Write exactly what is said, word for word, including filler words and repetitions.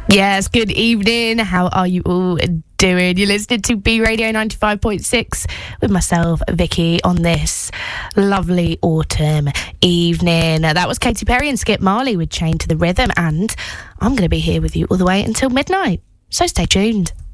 Yes, good evening. How are you all doing? You're listening to B Radio ninety-five point six with myself, Vicky, on this lovely autumn evening. That was Katy Perry and Skip Marley with Chained to the Rhythm, and I'm going to be here with you all the way until midnight. So stay tuned.